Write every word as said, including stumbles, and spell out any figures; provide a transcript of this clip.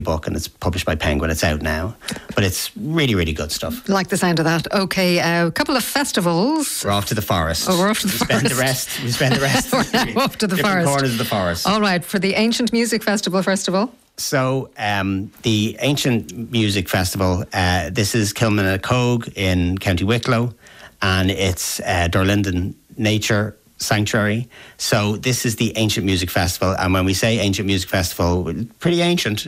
book, and it's published by Penguin. It's out now, but it's really, really good stuff. Like the sound of that. Okay, a uh, couple of festivals. We're off to the forest. Oh, we're off to the we forest. Spend the rest. We spend the rest. We're now off to the different forest. corners of the forest. All right, for the Ancient Music Festival, first of all. So, um, the Ancient Music Festival, uh, this is Kilmanacog in County Wicklow, and it's uh, Dorlinden Nature Sanctuary. So this is the Ancient Music Festival, and when we say Ancient Music Festival, pretty ancient.